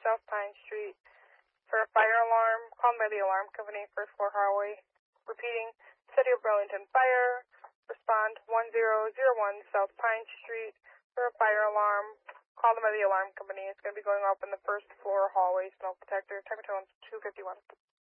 South Pine Street for a fire alarm called by the alarm company, first floor hallway. Repeating, City of Burlington Fire, respond 1001 South Pine Street for a fire alarm called by the alarm company. It's going to be going up in the first floor hallway, smoke detector. Time of tone 2:51.